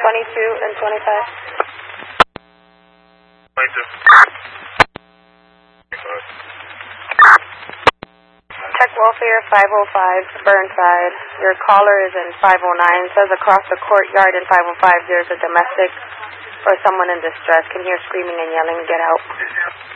and 25. 22. Tech Welfare 505, Burnside. Your caller is in 509. Says across the courtyard in 505 there's a domestic or someone in distress. Can hear screaming and yelling. Get out.